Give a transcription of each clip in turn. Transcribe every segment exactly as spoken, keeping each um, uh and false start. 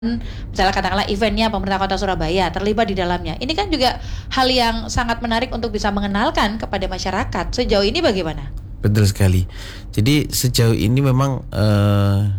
misalnya katakanlah eventnya pemerintah Kota Surabaya terlibat di dalamnya. Ini kan juga hal yang sangat menarik untuk bisa mengenalkan kepada masyarakat. Sejauh ini bagaimana? Betul sekali. Jadi sejauh ini memang eh,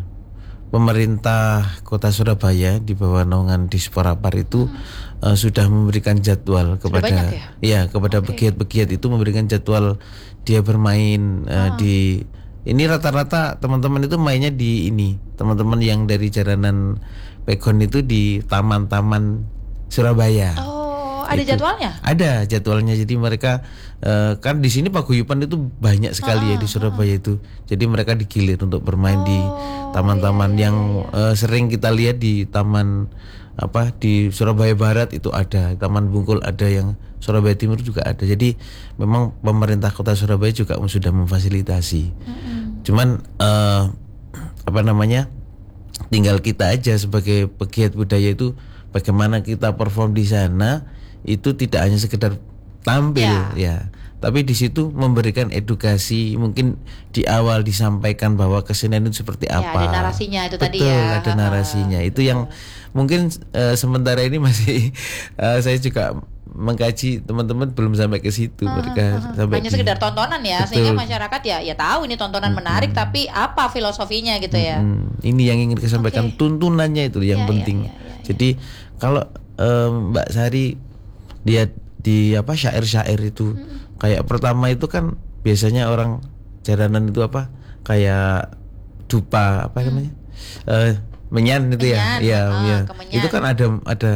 pemerintah Kota Surabaya di bawah naungan Disporapar itu hmm. eh, sudah memberikan jadwal kepada ya? ya kepada okay. pegiat-pegiat itu memberikan jadwal dia bermain eh, oh. di ini rata-rata teman-teman itu mainnya di ini teman-teman yang dari jaranan Pegon itu di taman-taman Surabaya. Oh, ada itu. jadwalnya? Ada jadwalnya. Jadi mereka uh, kan di sini paguyuban itu banyak sekali ah, ya di Surabaya ah. itu. Jadi mereka digilir untuk bermain oh, di taman-taman iya, iya, yang iya. Uh, sering kita lihat di taman apa di Surabaya Barat itu ada, Taman Bungkul ada, yang Surabaya Timur juga ada. Jadi memang pemerintah Kota Surabaya juga sudah memfasilitasi. Mm-hmm. Cuman uh, apa namanya? Tinggal kita aja sebagai pegiat budaya itu bagaimana kita perform di sana, itu tidak hanya sekedar tampil ya, ya. Tapi di situ memberikan edukasi, mungkin di awal disampaikan bahwa kesenian itu seperti ya, apa. Ada narasinya itu Betul, tadi ya. ada narasinya. Itu yang mungkin uh, sementara ini masih uh, saya juga mengkaji, teman-teman belum sampai ke situ. uh, mereka uh, sampai hanya di, sekedar tontonan ya, betul. Sehingga masyarakat ya ya tahu ini tontonan mm-hmm. menarik, tapi apa filosofinya gitu ya. Mm-hmm. Ini yang ingin disampaikan, okay. tuntunannya itu yang ya, penting. Ya, ya, ya, ya. Jadi kalau um, Mbak Sari lihat di apa syair-syair itu, mm-hmm. kayak pertama itu kan biasanya orang jaranan itu apa kayak dupa apa mm. namanya uh, menyan itu menyan. ya, oh, ya, ya. Itu kan ada ada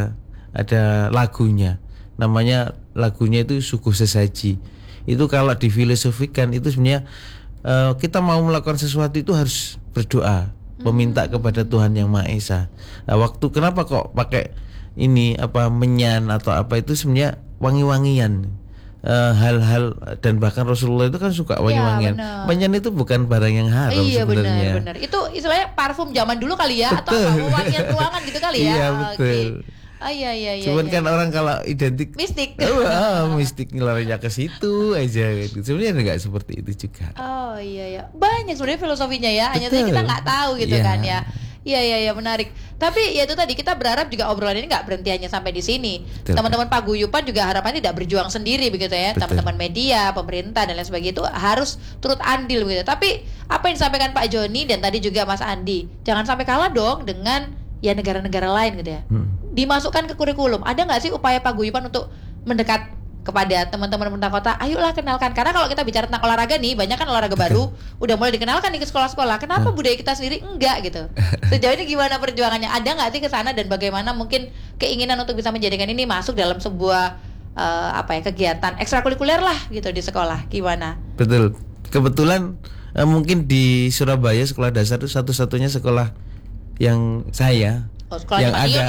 ada lagunya. Namanya lagunya itu Suguh Sesaji. Itu kalau difilosofikan itu sebenarnya uh, kita mau melakukan sesuatu itu harus berdoa, meminta kepada Tuhan Yang Maha Esa. Nah, waktu kenapa kok pakai ini apa menyan atau apa itu sebenarnya wangi-wangian. Uh, hal-hal dan bahkan Rasulullah itu kan suka wangi-wangian. Ya, menyan itu bukan barang yang haram iya, sebenarnya. Iya benar, itu istilahnya parfum zaman dulu kali ya, betul. atau wangian ruangan gitu kali ya. Iya betul. Okay. Oh iya iya iya. Cuman iya. kan orang kalau identik mistik. Oh, oh mistik ngelarinya ke situ aja gitu. Sebenarnya enggak seperti itu juga. Oh iya ya. Banyak sebenarnya filosofinya ya. Hanya saja kita nggak tahu gitu yeah. kan ya. Iya iya iya menarik. Tapi ya itu tadi kita berharap juga obrolan ini nggak berhenti hanya sampai di sini. Betul. Teman-teman paguyuban juga harapannya tidak berjuang sendiri begitu ya. Betul. Teman-teman media, pemerintah dan lain sebagainya itu harus turut andil begitu. Tapi apa yang disampaikan Pak Joni dan tadi juga Mas Andi, jangan sampai kalah dong dengan ya negara-negara lain gitu ya. Hmm. Dimasukkan ke kurikulum. Ada nggak sih upaya paguyuban untuk mendekat kepada teman-teman pemerintah kota? Ayolah kenalkan. Karena kalau kita bicara tentang olahraga nih, banyak kan olahraga baru udah mulai dikenalkan nih ke sekolah-sekolah. Kenapa hmm. budaya kita sendiri enggak gitu? Sejauh ini gimana perjuangannya? Ada nggak sih ke sana dan bagaimana mungkin keinginan untuk bisa menjadikan ini masuk dalam sebuah uh, apa ya kegiatan ekstrakurikuler lah gitu di sekolah? Gimana? Betul. Kebetulan uh, mungkin di Surabaya sekolah dasar itu satu-satunya sekolah yang saya oh, yang ada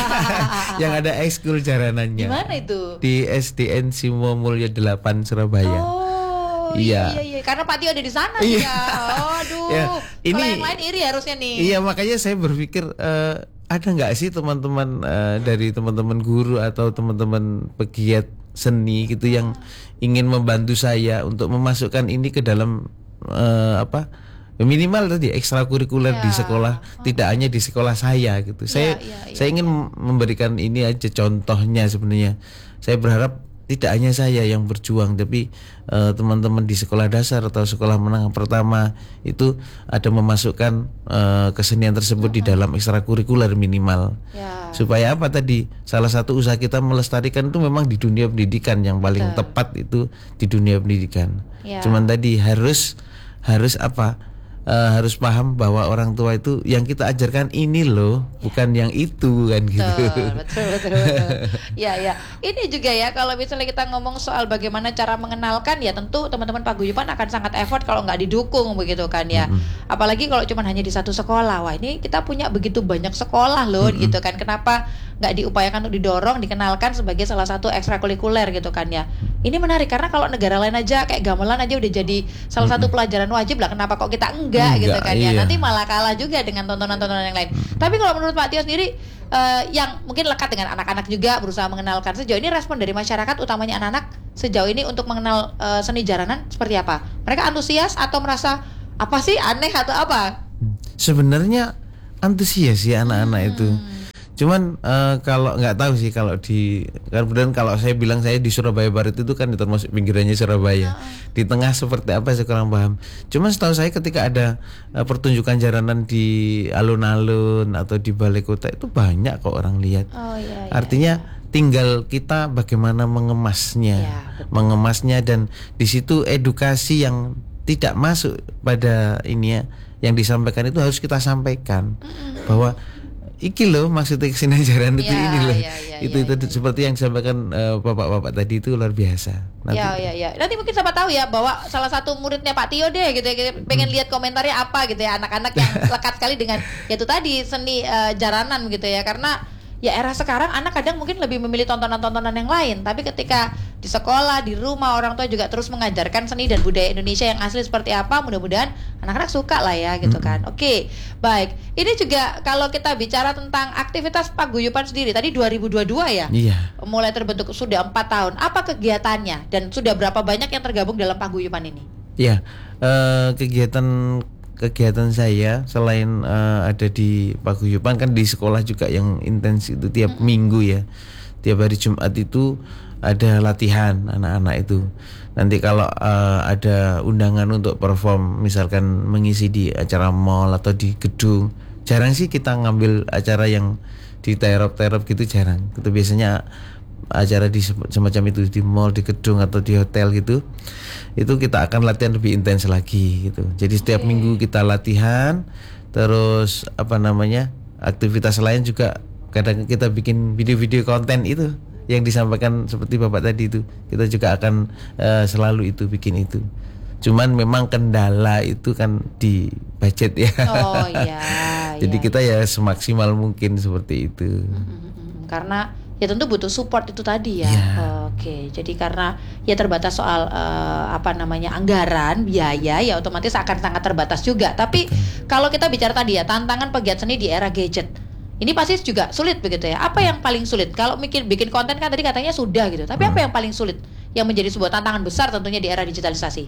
yang ada ekskul jaranannya. Di mana itu? Di S D N Simo Mulyo delapan Surabaya. Oh iya iya, iya. Karena Pak Tio ada di sana sih ya. Oh, aduh. Ya, ini kalau yang lain iri harusnya nih. Iya makanya saya berpikir uh, ada nggak sih teman-teman uh, dari teman-teman guru atau teman-teman pegiat seni gitu yang ingin membantu saya untuk memasukkan ini ke dalam uh, apa? minimal tadi ekstrakurikuler ya. Di sekolah, oh. tidak hanya di sekolah saya gitu. Ya, saya ya, ya, saya ya. ingin memberikan ini aja contohnya sebenarnya. Saya berharap tidak hanya saya yang berjuang, tapi uh, teman-teman di sekolah dasar atau sekolah menengah pertama itu ada memasukkan uh, kesenian tersebut uh-huh. di dalam ekstrakurikuler minimal. Ya. Supaya apa tadi? Salah satu usaha kita melestarikan itu memang di dunia pendidikan, yang paling Betul. tepat itu di dunia pendidikan. Ya. Cuman tadi harus harus apa? Uh, harus paham bahwa orang tua itu yang kita ajarkan ini loh, ya. bukan yang itu kan gitu. Betul, betul, betul, betul. Ya, ya. Ini juga ya kalau misalnya kita ngomong soal bagaimana cara mengenalkan, ya tentu teman-teman paguyuban akan sangat effort kalau nggak didukung begitu kan ya. Mm-hmm. Apalagi kalau cuma hanya di satu sekolah. Wah ini kita punya begitu banyak sekolah loh mm-hmm. gitu kan. Kenapa nggak diupayakan untuk didorong, dikenalkan sebagai salah satu ekstrakurikuler gitu kan ya. Ini menarik karena kalau negara lain aja kayak gamelan aja udah jadi salah mm-hmm. satu pelajaran wajib lah. Kenapa kok kita enggak? Enggak, gitu kan iya. ya nanti malah kalah juga dengan tontonan-tontonan yang lain. Hmm. Tapi kalau menurut Pak Tio sendiri uh, yang mungkin lekat dengan anak-anak juga berusaha mengenalkan, sejauh ini respon dari masyarakat utamanya anak-anak sejauh ini untuk mengenal uh, seni jaranan seperti apa? Mereka antusias atau merasa apa sih aneh atau apa? Sebenarnya antusias ya anak-anak hmm. itu. Cuman uh, kalau nggak tahu sih kalau di kemudian kalau saya bilang saya di Surabaya Barat itu kan termasuk pinggirannya Surabaya. Uh-uh. Di tengah seperti apa saya kurang paham. Cuman setahu saya ketika ada uh, pertunjukan jaranan di alun-alun atau di balai kota itu banyak kok orang lihat. Oh, iya, iya, Artinya iya. tinggal kita bagaimana mengemasnya, ya, mengemasnya dan di situ edukasi yang tidak masuk pada ini ya, yang disampaikan itu harus kita sampaikan mm-hmm. bahwa iki loh maksudnya kesini ajaran itu ya, ini loh ya, ya, itu ya, itu ya, seperti yang disampaikan uh, bapak-bapak tadi itu luar biasa. Nanti. Ya ya ya. Nanti mungkin siapa tahu ya bahwa salah satu muridnya Pak Tio deh gitu ya pengen hmm. lihat komentarnya apa gitu ya anak-anak yang lekat sekali dengan yaitu tadi seni uh, jaranan gitu ya karena ya era sekarang anak kadang mungkin lebih memilih tontonan-tontonan yang lain tapi ketika di sekolah di rumah orang tua juga terus mengajarkan seni dan budaya Indonesia yang asli seperti apa mudah-mudahan anak-anak suka lah ya gitu kan. Oke baik ini juga kalau kita bicara tentang aktivitas paguyuban sendiri tadi dua ribu dua puluh dua ya iya. mulai terbentuk sudah empat tahun apa kegiatannya dan sudah berapa banyak yang tergabung dalam paguyuban ini? Iya uh, kegiatan kegiatan saya selain uh, ada di paguyuban kan di sekolah juga yang intens itu tiap mm-hmm. minggu ya tiap hari Jumat itu ada latihan anak-anak itu nanti kalau uh, ada undangan untuk perform misalkan mengisi di acara mall atau di gedung jarang sih kita ngambil acara yang di terop-terop gitu jarang itu biasanya acara di semacam itu di mall di gedung atau di hotel gitu itu kita akan latihan lebih intens lagi gitu. Jadi setiap okay. minggu kita latihan, terus apa namanya aktivitas lain juga kadang kita bikin video-video konten itu yang disampaikan seperti bapak tadi itu kita juga akan uh, selalu itu bikin itu. Cuman memang kendala itu kan di budget ya. Oh iya. Jadi iya, kita iya. ya semaksimal mungkin seperti itu. Mm-hmm. Karena ya tentu butuh support itu tadi ya. Yeah. Oke, jadi karena ya terbatas soal uh, apa namanya anggaran, biaya ya otomatis akan sangat terbatas juga. Tapi okay. kalau kita bicara tadi ya tantangan pegiat seni di era gadget. Ini pasti juga sulit begitu ya. Apa yang paling sulit? Kalau bikin bikin konten kan tadi katanya sudah gitu. Tapi hmm. apa yang paling sulit yang menjadi sebuah tantangan besar tentunya di era digitalisasi?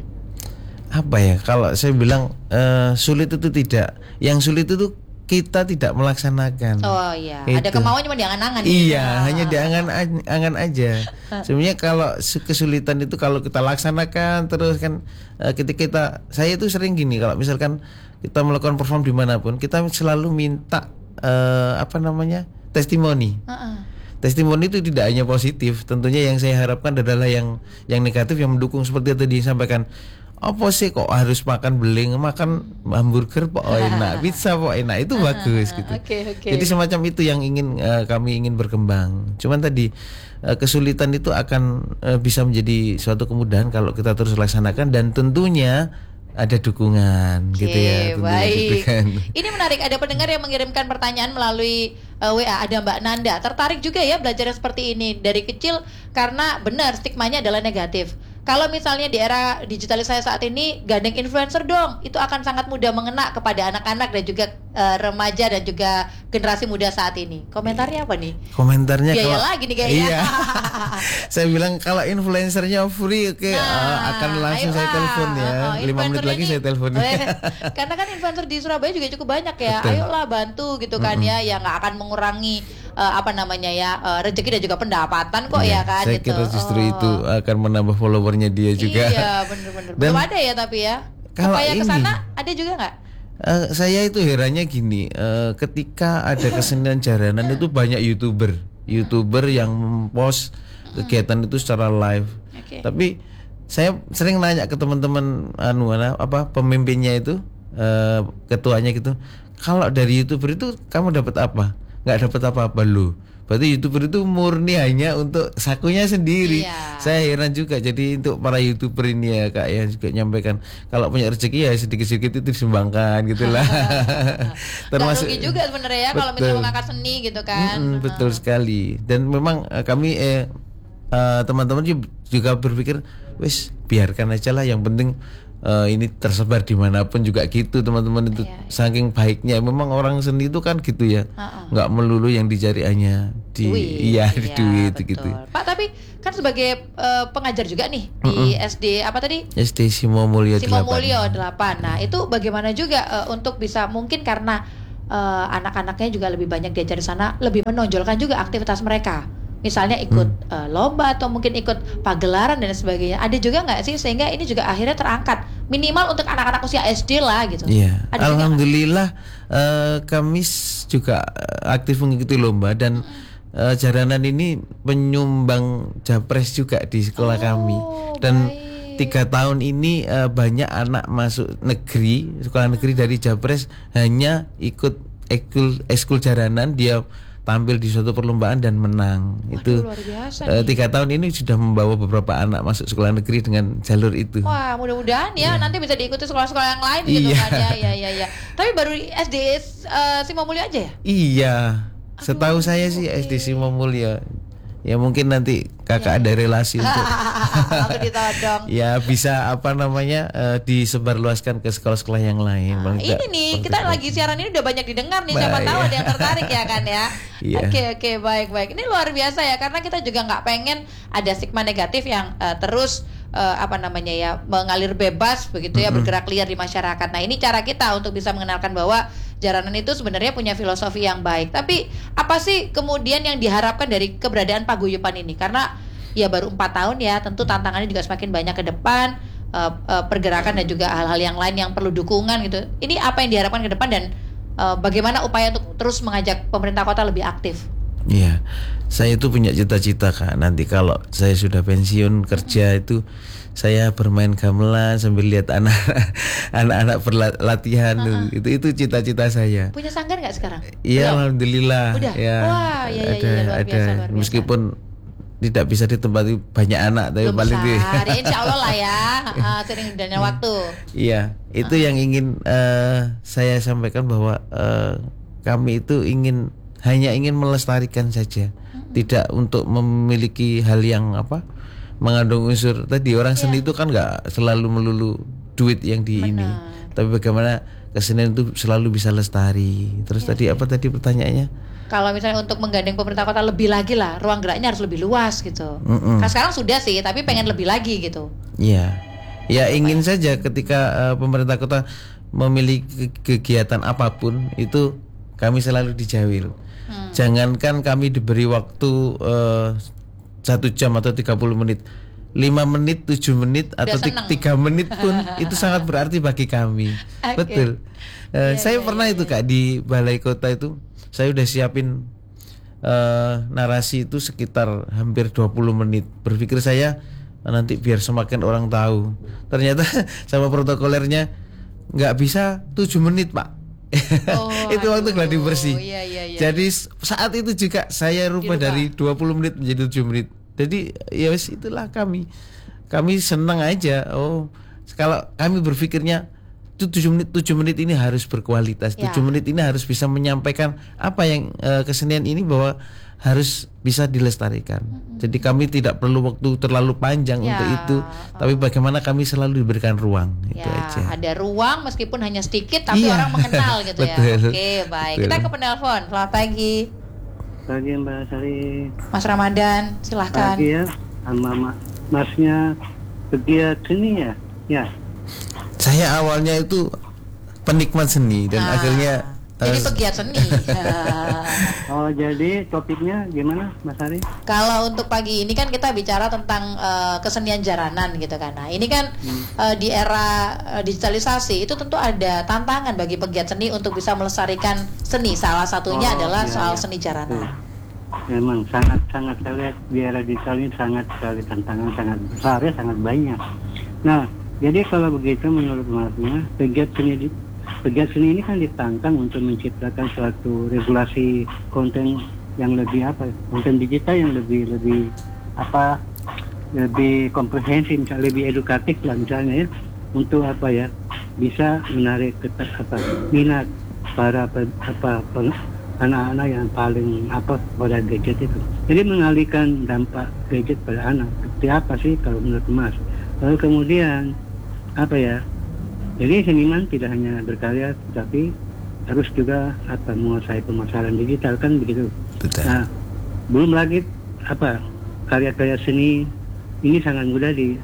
Apa ya? Kalau saya bilang uh, sulit itu tidak. Yang sulit itu kita tidak melaksanakan. Oh iya, itu. Ada kemauan cuma diangan-angan. Iya, gitu. Hanya diangan-angan aja. Sebenarnya kalau kesulitan itu kalau kita laksanakan terus kan uh, ketika kita, saya itu sering gini kalau misalkan kita melakukan perform dimanapun kita selalu minta uh, apa namanya testimoni. Uh-uh. Testimoni itu tidak hanya positif, tentunya yang saya harapkan adalah yang yang negatif yang mendukung seperti tadi disampaikan. Apa sih kok harus makan beling, makan hamburger kok enak, pizza kok enak, itu bagus gitu. Okay, okay. Jadi semacam itu yang ingin uh, kami ingin berkembang. Cuman tadi uh, kesulitan itu akan uh, bisa menjadi suatu kemudahan kalau kita terus laksanakan dan tentunya ada dukungan okay, gitu ya. Baik. Dukungan. Ini menarik, ada pendengar yang mengirimkan pertanyaan melalui uh, W A, ada Mbak Nanda. Tertarik juga ya belajar seperti ini dari kecil karena benar stigmanya adalah negatif. Kalau misalnya di era digitalisasi saat ini gandeng influencer dong, itu akan sangat mudah mengena kepada anak-anak dan juga uh, remaja dan juga generasi muda saat ini. Komentarnya apa nih? Komentarnya biaya kalau, lagi nih kayaknya. Iya. Saya bilang kalau influencernya free, oke okay, nah, uh, akan langsung saya telepon ya. Lima uh, menit lagi ini, saya telepon. Karena kan influencer di Surabaya juga cukup banyak ya. Betul. Ayolah bantu gitu kan mm-hmm. ya, yang nggak akan mengurangi uh, apa namanya ya uh, rezeki dan juga pendapatan kok yeah, ya kan. Saya gitu. kira justru oh. itu akan menambah followernya dia juga. Iya benar-benar. Belum ada ya tapi ya. Upaya ke sana ada juga nggak? Uh, saya itu herannya gini, uh, ketika ada kesenian jaranan itu banyak youtuber, youtuber yang mempost kegiatan itu secara live. Okay. Tapi saya sering nanya ke teman-teman anu apa pemimpinnya itu, uh, ketuanya gitu, kalau dari youtuber itu kamu dapat apa? Nggak dapat apa-apa lu. Berarti youtuber itu murni hanya untuk sakunya sendiri. Iya. Saya heran juga. Jadi untuk para youtuber ini ya kak ya juga nyampaikan kalau punya rezeki ya sedikit-sedikit itu disumbangkan gitulah. Termasuk rugi juga sebenarnya ya kalau misalnya mengangkat seni gitu kan. Mm-mm, betul sekali. Dan memang uh, kami eh, uh, teman-teman juga berpikir, wis biarkan aja lah. Yang penting Uh, ini tersebar dimanapun juga gitu teman-teman itu iya, iya. Saking baiknya memang orang seni itu kan gitu ya uh-uh. nggak melulu yang dicari hanya di duit, iya di iya, duit betul. Gitu Pak tapi kan sebagai uh, pengajar juga nih di uh-uh. S D apa tadi S D Simo Mulyo Simo Mulyo delapan. Nah itu bagaimana juga uh, untuk bisa mungkin karena uh, anak-anaknya juga lebih banyak diajar di sana, lebih menonjolkan juga aktivitas mereka. Misalnya ikut hmm. uh, lomba atau mungkin ikut pagelaran dan sebagainya. Ada juga nggak sih sehingga ini juga akhirnya terangkat minimal untuk anak-anak usia S D lah gitu. Iya. Alhamdulillah uh, kami juga aktif mengikuti lomba dan hmm. uh, jaranan ini penyumbang japres juga di sekolah oh, kami. Dan baik. tiga tahun ini uh, banyak anak masuk negeri, sekolah negeri dari japres hanya ikut ekskul ekskul jaranan, dia tampil di suatu perlombaan dan menang. Waduh, itu luar biasa uh, tiga tahun ini sudah membawa beberapa anak masuk sekolah negeri dengan jalur itu. Wah, mudah-mudahan ya, ya. nanti bisa diikuti sekolah-sekolah yang lain gitu iya. kan ya, ya, ya, ya. Tapi baru S D uh, Simomulyo aja ya? Iya, setahu Aduh, saya sih okay. S D Simomulyo. Ya mungkin nanti kakak ya. ada relasi untuk aku ditodong. Ya bisa apa namanya uh, disebarluaskan ke sekolah-sekolah yang lain. Nah, ini nih kita itu. lagi siaran ini udah banyak didengar nih, siapa tahu ada yang tertarik ya kan ya. Oke yeah. oke okay, okay, baik baik. Ini luar biasa ya, karena kita juga nggak pengen ada stigma negatif yang uh, terus uh, apa namanya ya mengalir bebas begitu ya, mm-hmm. bergerak liar di masyarakat. Nah ini cara kita untuk bisa mengenalkan bahwa jaranan itu sebenarnya punya filosofi yang baik. Tapi apa sih kemudian yang diharapkan dari keberadaan paguyuban ini? Karena ya baru empat tahun ya, tentu tantangannya juga semakin banyak ke depan, uh, uh, pergerakan dan juga hal-hal yang lain yang perlu dukungan gitu. Ini apa yang diharapkan ke depan dan uh, bagaimana upaya untuk terus mengajak pemerintah kota lebih aktif? Iya, saya itu punya cita-cita Kak. Nanti kalau saya sudah pensiun kerja hmm. itu saya bermain gamelan sambil lihat anak anak-anak berlatihan. uh-uh. itu itu cita-cita saya. Punya sanggar nggak sekarang? Iya, alhamdulillah. Udah. Ya, wah, ya, ada, ya, ya, luar ada. biasa, luar biasa. Meskipun tidak bisa ditempati banyak anak, tapi belum paling besar. Ya, insya Allah lah ya, uh, sering dan waktu. Iya, itu uh. yang ingin uh, saya sampaikan bahwa uh, kami itu ingin hanya ingin melestarikan saja, uh-uh. tidak untuk memiliki hal yang apa. mengandung unsur tadi orang seni yeah. itu kan nggak selalu melulu duit yang di Benar. ini, tapi bagaimana kesenian itu selalu bisa lestari. Terus yeah. tadi apa tadi pertanyaannya? Kalau misalnya untuk menggandeng pemerintah kota lebih lagi lah, ruang geraknya harus lebih luas gitu. Mm-mm. Kan sekarang sudah sih, tapi pengen lebih lagi gitu. Iya, yeah. ya ingin ya? saja ketika uh, pemerintah kota memiliki kegiatan apapun itu kami selalu dijawil. Hmm. Jangankan kami diberi waktu uh, satu jam atau tiga puluh menit, lima menit, tujuh menit atau tiga menit pun itu sangat berarti bagi kami. Okay. Betul. Uh, yeah, saya yeah, pernah yeah, itu yeah. Kak di balai kota itu saya udah siapin uh, narasi itu sekitar hampir dua puluh menit. Berpikir saya nanti biar semakin orang tahu. Ternyata sama protokolernya nggak bisa tujuh menit Pak. Oh, itu waktu gladi bersih. Iya, iya, iya. Jadi saat itu juga saya rubah dari dua puluh menit menjadi tujuh menit. Jadi ya wes itulah kami. Kami senang aja. Oh, kalau kami berpikirnya tujuh menit tujuh menit ini harus berkualitas. Ya. tujuh menit ini harus bisa menyampaikan apa yang uh, kesenian ini bahwa harus bisa dilestarikan. Mm-hmm. Jadi kami tidak perlu waktu terlalu panjang ya. untuk itu, tapi bagaimana kami selalu diberikan ruang, ya, itu aja. Ada ruang meskipun hanya sedikit, tapi iya. orang mengenal gitu ya. Oke, baik. Betul. Kita ke penelpon. Selamat pagi. Pagi Mbak Sari. Mas Ramadan, silahkan. Pagi ya, sama Masnya pegiat seni ya? Ya. Saya awalnya itu penikmat seni dan nah. akhirnya jadi pegiat seni. Oh, jadi topiknya gimana, Mas Ari? Kalau untuk pagi ini kan kita bicara tentang uh, kesenian jaranan gitu kan. Nah, ini kan hmm. uh, di era uh, digitalisasi itu tentu ada tantangan bagi pegiat seni untuk bisa melestarikan seni. Salah satunya oh, adalah ya, soal ya. seni jaranan. Memang sangat sangat saya lihat di era digital ini sangat sekali tantangan sangat besar ya, sangat banyak. Nah, jadi kalau begitu menurut Masnya pegiat seni Pegiat seni ini kan ditantang untuk menciptakan suatu regulasi konten yang lebih apa, konten digital yang lebih lebih apa, lebih komprehensif, misalnya lebih edukatif lah misalnya ya, untuk apa ya, bisa menarik ketat apa minat para apa anak-anak yang paling apa pada gadget itu. Jadi mengalihkan dampak gadget pada anak. Seperti apa sih kalau menurut Mas? Lalu kemudian apa ya? Jadi seniman tidak hanya berkarya, tapi harus juga apa menguasai pemasaran digital kan begitu. Betul. Nah, belum lagi apa karya-karya seni ini sangat mudah di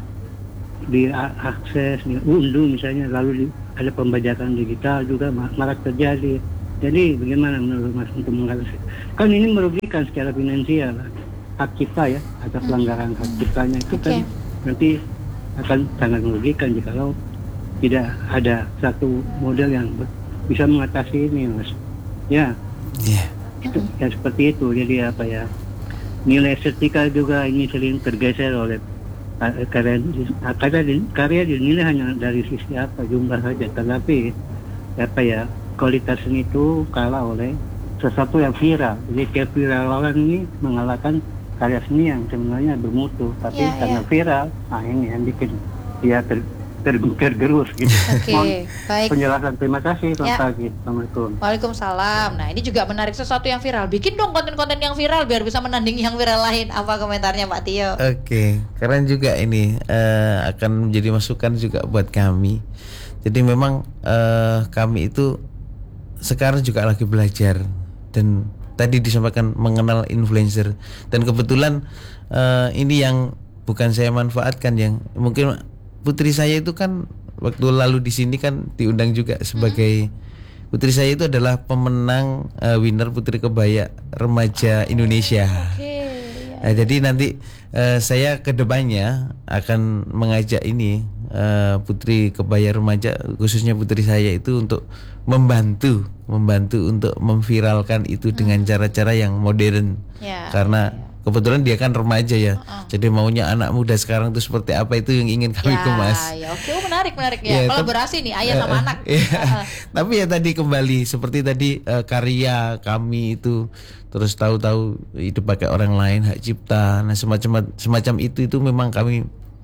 diakses, diunduh misalnya, lalu di, ada pembajakan digital juga marak terjadi. Jadi bagaimana menurut Mas untuk mengatasi? Kan ini merugikan secara finansial hak kita ya, atas pelanggaran hak ciptanya itu Oke. kan nanti akan sangat merugikan jikalau tidak ada satu model yang ber- bisa mengatasi ini, Mas. Ya, Iya. itu, ya seperti itu. Jadi apa ya? Nilai estetika juga ini sering tergeser oleh uh, karya uh, karya di- karya dinilai hanya dari sisi apa jumlah saja, tetapi apa ya kualitas seni itu kalah oleh sesuatu yang viral. Jadi keviralan ini mengalahkan karya seni yang sebenarnya bermutu, tapi Ya, karena ya. viral, nah ini yang bikin dia ter, ter, tergerus gitu. Oke, Mohon baik. penjelasan. Terima kasih. Selamat Ya. pagi. Assalamualaikum. Waalaikumsalam. Nah, ini juga menarik, sesuatu yang viral. Bikin dong konten-konten yang viral biar bisa menandingi yang viral lain. Apa komentarnya Pak Tio? Oke, keren juga ini eh, akan menjadi masukan juga buat kami. Jadi memang eh, kami itu sekarang juga lagi belajar dan tadi disampaikan mengenal influencer dan kebetulan eh, ini yang bukan saya manfaatkan, yang mungkin putri saya itu kan waktu lalu di sini kan diundang juga sebagai putri saya itu adalah pemenang eh, winner Putri Kebaya Remaja Indonesia. Oke. Ya. Nah, jadi nanti eh, saya kedepannya akan mengajak ini eh, Putri Kebaya Remaja, khususnya putri saya itu untuk membantu, membantu untuk memviralkan itu dengan cara-cara yang modern. Ya, Karena kebetulan dia kan remaja ya, Uh-uh. jadi maunya anak muda sekarang itu seperti apa, itu yang ingin kami Ya, kemas. ya, oke, oh, menarik, menarik ya. Ya, tapi- Kolaborasi nih ayah sama Eh, anak. iya. Heeh. Tapi ya tadi kembali seperti tadi eh, karya kami itu terus tahu-tahu itu pakai orang lain, hak cipta, nah semacam semacam itu itu memang kami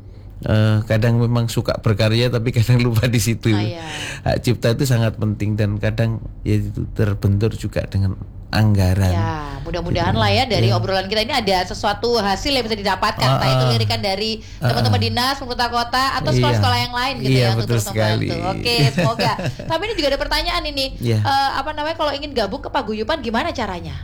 eh, kadang memang suka berkarya tapi kadang lupa di situ. Ah, iya. Hak cipta itu sangat penting dan kadang ya itu terbentur juga dengan anggaran. Ya, mudah-mudahan lah ya dari obrolan kita ini ada sesuatu hasil yang bisa didapatkan. Ah, Entah itu ah. lirikan dari teman-teman dinas, pemerintah kota, atau Iya. sekolah-sekolah yang lain gitu Iya, ya untuk betul terus membantu. sekali. Oke, semoga. Tapi ini juga ada pertanyaan ini. Iya. Eh, apa namanya kalau ingin gabung ke paguyuban gimana caranya?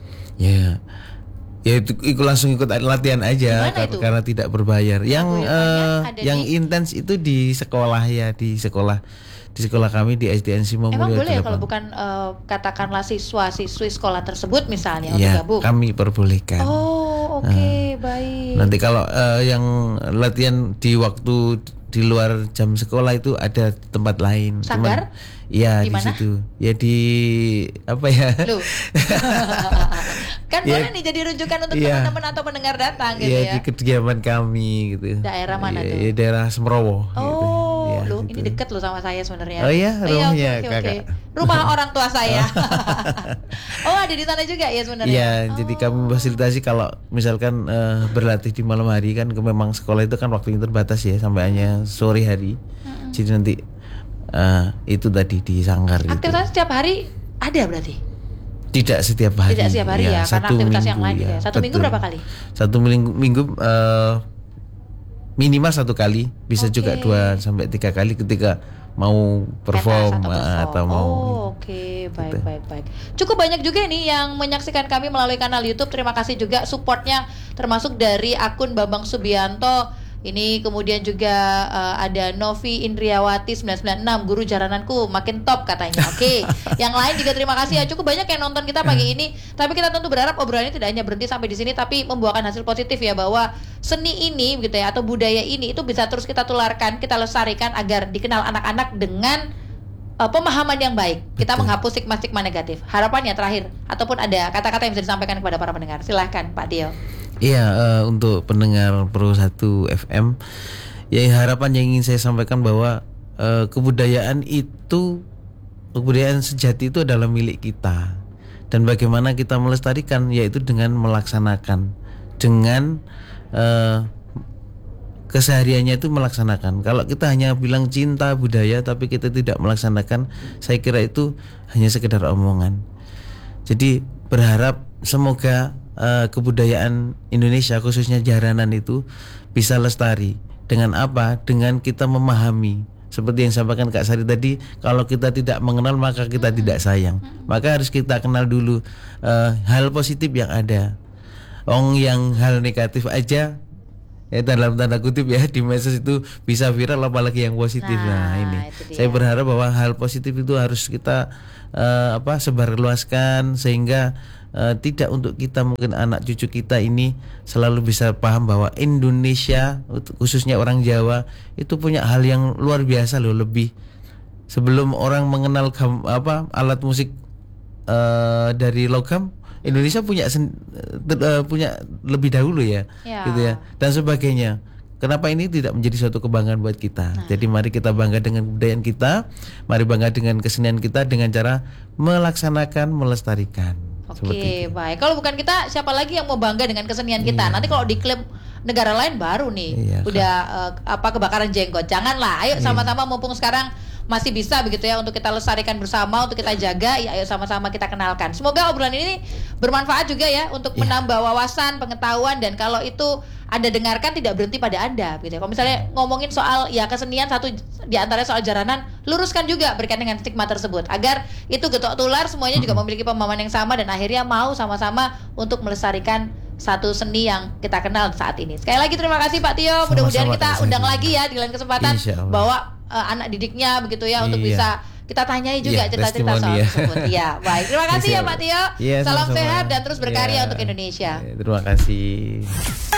Ya, ya itu, itu langsung ikut latihan aja Gimana kar- itu? karena tidak berbayar. Yang Paguyubannya eh, ada yang di- intens itu di sekolah ya, di sekolah di sekolah kami di S D N Simo Emang Mulyo boleh ya delapan. kalau bukan eh, katakanlah siswa-siswi sekolah tersebut misalnya Ya, untuk gabung? kami perbolehkan. Oh, oke, baik. Nanti kalau eh, yang latihan di waktu di luar jam sekolah itu ada tempat lain. Sanggar? Iya Di di, mana? situ. Ya di apa ya? Loh. Kan Ya. boleh nih jadi rujukan untuk Iya. teman-teman atau pendengar datang gitu Iya ya. di kediaman kami gitu. Daerah mana Iya, tuh? ya, daerah Semrowo. gitu. Oh, Iya, loh, gitu. ini deket loh sama saya sebenarnya. Oh iya, rumahnya oke, oke, oke. kakak. Rumah orang tua saya. Oh, ada di sana juga ya sebenarnya. Iya, Oh. jadi kami fasilitasi kalau misalkan eh, berlatih di malam hari kan, ke- memang sekolah itu kan waktunya terbatas ya sampai hanya sore hari. Jadi nanti eh, itu tadi di sanggar itu. Aktivitas setiap hari ada berarti? Tidak setiap hari. Tidak setiap hari ya, karena satu aktivitas yang minggu, lain gitu ya. Satu minggu betul. berapa kali? Satu minggu, minggu eh, minimal satu kali, bisa juga Oke. dua sampai tiga kali ketika mau perform, Pentas eh, atau mau. Oh, oke, baik, Gitu. baik, baik. Cukup banyak juga nih yang menyaksikan kami melalui kanal YouTube. Terima kasih juga supportnya, termasuk dari akun Bambang Subianto. Ini kemudian juga eh, ada Novi Indriawati sembilan sembilan enam, guru jarananku makin top katanya. Oke. Yang lain juga terima kasih ya. Cukup banyak yang nonton kita pagi ini. Tapi kita tentu berharap obrolan ini tidak hanya berhenti sampai di sini, tapi membuahkan hasil positif ya, bahwa seni ini gitu ya, atau budaya ini itu bisa terus kita tularkan, kita lestarikan agar dikenal anak-anak dengan uh, pemahaman yang baik. Kita Betul. menghapus stigma-stigma negatif. Harapannya terakhir, ataupun ada kata-kata yang bisa disampaikan kepada para pendengar. Silahkan Pak Dio. Iya, eh, untuk pendengar Pro satu F M, ya harapan yang ingin saya sampaikan bahwa eh, kebudayaan itu, kebudayaan sejati itu adalah milik kita. Dan bagaimana kita melestarikan, yaitu dengan melaksanakan, dengan eh, kesehariannya itu melaksanakan. Kalau kita hanya bilang cinta budaya tapi kita tidak melaksanakan, saya kira itu hanya sekedar omongan. Jadi berharap semoga uh, kebudayaan Indonesia khususnya jaranan itu bisa lestari. Dengan apa? Dengan kita memahami. Seperti yang sampaikan Kak Sari tadi, kalau kita tidak mengenal maka kita tidak sayang. Maka harus kita kenal dulu uh, hal positif yang ada. Ong yang hal negatif aja ya dalam tanda kutip ya di medsos itu bisa viral, apalagi yang positif. Nah, Nah, ini itu dia. saya berharap bahwa hal positif itu harus kita uh, apa sebarluaskan, sehingga uh, tidak untuk kita, mungkin anak cucu kita ini selalu bisa paham bahwa Indonesia, khususnya orang Jawa, itu punya hal yang luar biasa loh. Lebih sebelum orang mengenal gam, apa alat musik uh, dari logam, Indonesia punya sen, uh, punya lebih dahulu ya, Ya. gitu ya, dan sebagainya. Kenapa ini tidak menjadi suatu kebanggaan buat kita? Nah. Jadi mari kita bangga dengan kebudayaan kita, mari bangga dengan kesenian kita dengan cara melaksanakan, melestarikan. Oke, baik. Kalau bukan kita, siapa lagi yang mau bangga dengan kesenian kita? Iya. Nanti kalau diklaim negara lain baru nih, Iya, udah uh, apa kebakaran jenggot. Janganlah. Ayo Iya. sama-sama mumpung sekarang masih bisa begitu ya untuk kita lestarikan bersama, untuk kita jaga. Ya, ayo sama-sama kita kenalkan. Semoga obrolan ini bermanfaat juga ya untuk Iya. menambah wawasan, pengetahuan, dan kalau itu Anda dengarkan tidak berhenti pada Anda gitu ya. Kalau misalnya ngomongin soal ya kesenian, satu di antaranya soal jaranan, luruskan juga berkaitan dengan stigma tersebut agar itu getok tular, semuanya juga memiliki pemahaman yang sama dan akhirnya mau sama-sama untuk melestarikan satu seni yang kita kenal saat ini. Sekali lagi terima kasih Pak Tio. Mudah-mudahan Sama-sama, kita Kak undang Sari. lagi ya di lain kesempatan Insya Allah. bawa uh, anak didiknya begitu ya untuk Iya. bisa kita tanyai juga Iya, cerita-cerita soal testimoni ya. tersebut. Iya, baik. Terima kasih ya Pak Tio. Iya, Salam sama-sama. sehat dan terus berkarya Iya. untuk Indonesia. Terima kasih.